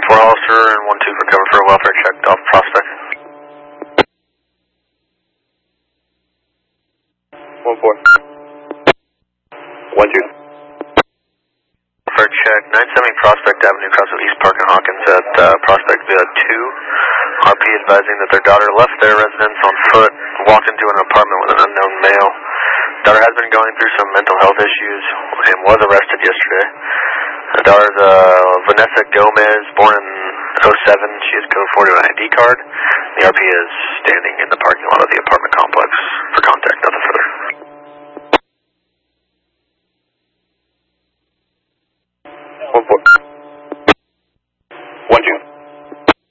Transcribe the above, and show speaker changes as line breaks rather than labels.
4 Hollister and 1-2 for cover for a welfare check off Prospect.
1-4. 1-2.
Welfare check, 970 Prospect Avenue, across of East Park and Hawkins at Prospect via 2. RP advising that their daughter left their residence on foot, walked into an apartment with an unknown male. Daughter has been going through some mental health issues and was arrested yesterday. The daughter's Vanessa Gomez, born in 07. She has code 40 on an ID card. The RP is standing.